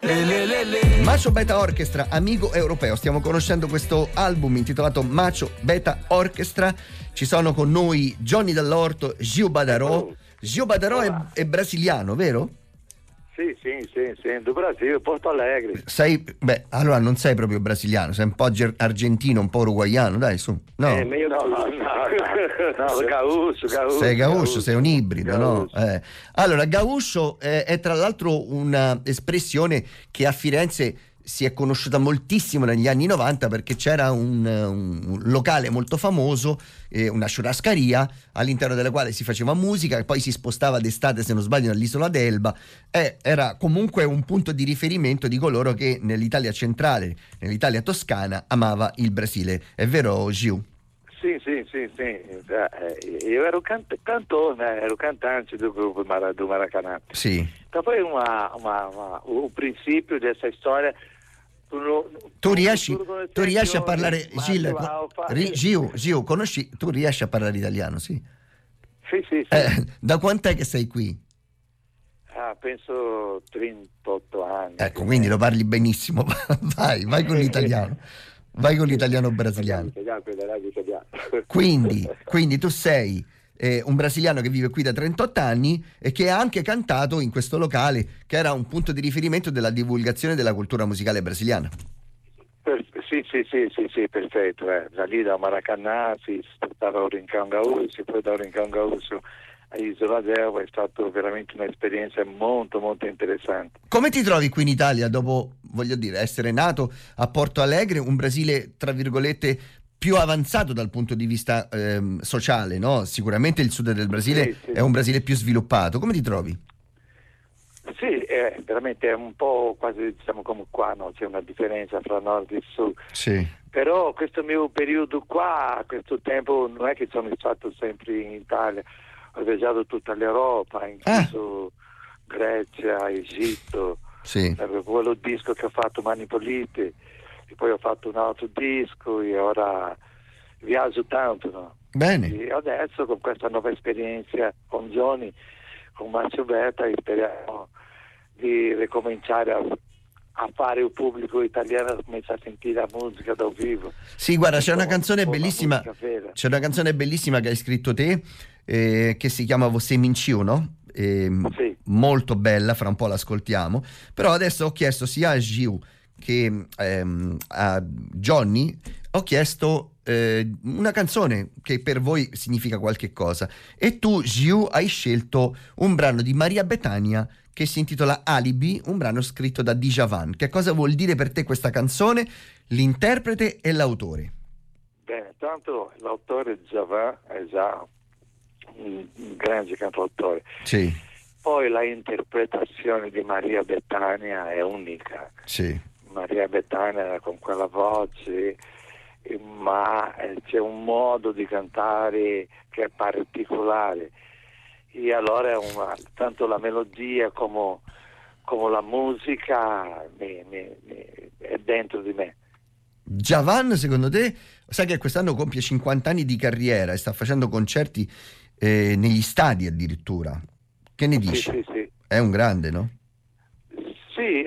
Macho Beta Orchestra, Amigo Europeo. Stiamo conoscendo questo album intitolato Macho Beta Orchestra. Ci sono con noi Johnny Dall'Orto, Gil Badarò. Gil Badarò è brasiliano, vero? Sì, do Brasil, Porto Alegre. Allora non sei proprio brasiliano, sei un po' argentino, un po' uruguaiano, dai, su. No, Gaúcho. Sei gaúcho, sei un ibrido, no? Allora, gaúcho è tra l'altro un'espressione che a Firenze si è conosciuta moltissimo negli anni 90 perché c'era un locale molto famoso, una churrascaria all'interno della quale si faceva musica e poi si spostava d'estate, se non sbaglio, all'isola d'Elba. Era comunque un punto di riferimento di coloro che nell'Italia centrale, nell'Italia toscana, amava il Brasile. È vero, Gil? Sì. Io ero cantante, ero cantante del gruppo do Maracanã. Sì. Poi un principio di questa storia. Tu riesci a parlare, Gil, conosci? Tu riesci a parlare italiano, sì? Sì. Da quant'è che sei qui? Penso 38 anni. Ecco, quindi lo parli benissimo. Vai con l'italiano. Vai con l'italiano brasiliano. Quindi tu sei un brasiliano che vive qui da 38 anni e che ha anche cantato in questo locale che era un punto di riferimento della divulgazione della cultura musicale brasiliana. Sì, perfetto. Da lì da Maracanã si stava a Rincon Gaúcho, poi da Rincon Gaúcho a Isola d'Elba. È stata veramente un'esperienza molto molto interessante. Come ti trovi qui in Italia dopo, voglio dire, essere nato a Porto Alegre, un Brasile tra virgolette più avanzato dal punto di vista sociale, no? Sicuramente il sud del Brasile è un Brasile più sviluppato. Come ti trovi? Sì, veramente è un po' quasi diciamo come qua, no? C'è una differenza fra nord e sud. Sì. Però questo mio periodo qua, questo tempo, non è che sono stato sempre in Italia, ho viaggiato tutta l'Europa, incluso Grecia, Egitto, quello disco che ho fatto Mani Pulite, e poi ho fatto un altro disco e ora viaggio tanto, no? Bene. E adesso con questa nuova esperienza con Johnny, con Macho Beta, speriamo di ricominciare a fare il pubblico italiano comincia a sentire la musica dal vivo. Sì, guarda, c'è una canzone bellissima che hai scritto te, che si chiama Você Mentiu, no? Sì. Molto bella, fra un po' l'ascoltiamo, però adesso ho chiesto sia a Gil che a Johnny, ho chiesto una canzone che per voi significa qualche cosa e tu, Gil, hai scelto un brano di Maria Bethânia che si intitola Alibi, un brano scritto da Djavan. Che cosa vuol dire per te questa canzone, l'interprete e l'autore? Bene, tanto l'autore Djavan è già un grande cantautore. Sì. Poi la interpretazione di Maria Bethânia è unica. Sì. Maria Bethânia con quella voce, ma c'è un modo di cantare che è particolare. E allora tanto la melodia come la musica è dentro di me. Djavan, secondo te, sai che quest'anno compie 50 anni di carriera e sta facendo concerti negli stadi addirittura. Che ne dici? Sì. È un grande, no? Sì,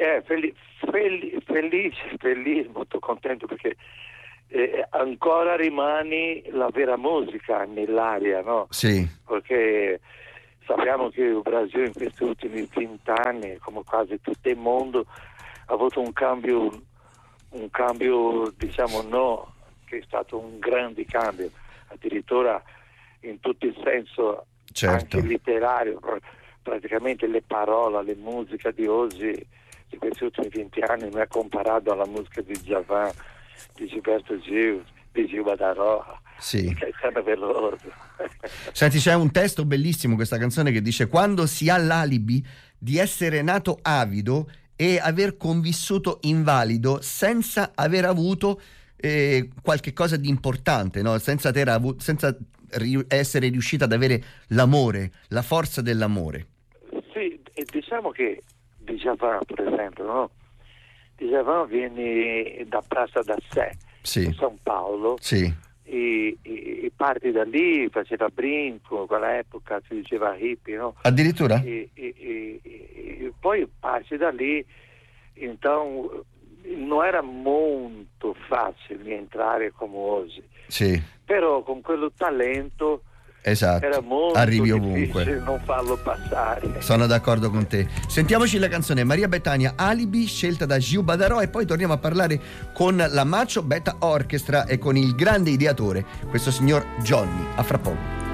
felice, molto contento perché ancora rimane la vera musica nell'aria, no? Sì. Perché sappiamo che il Brasile in questi ultimi 20 anni, come quasi tutto il mondo, ha avuto un cambio diciamo no, che è stato un grande cambio, addirittura in tutto il senso, certo, anche letterario, praticamente le parole, le musiche di oggi, di questi ultimi 20 anni, non è comparato alla musica di Djavan, di Gilberto Gil, di Gil Badarò. Sì. Che è sempre veloce. Senti, c'è un testo bellissimo, questa canzone, che dice: quando si ha l'alibi di essere nato avido e aver convissuto invalido senza aver avuto qualche cosa di importante, no? Senza essere riuscita ad avere l'amore, la forza dell'amore. Sì, e diciamo che Djavan, per esempio, no? Djavan viene da Praça da Sé, sì, San Paolo, sì, e parti da lì, faceva brinco, quell'epoca si diceva hippie, no? Addirittura? E poi passi da lì Então non era molto facile entrare come Ozzy. Sì. Però con quello talento, esatto, era molto arrivi difficile ovunque. non farlo passare. Sono d'accordo con te. Sentiamoci la canzone Maria Bethania Alibi, scelta da Giu Badarò, e poi torniamo a parlare con la Macho Beta Orchestra e con il grande ideatore, questo signor Johnny. A fra poco.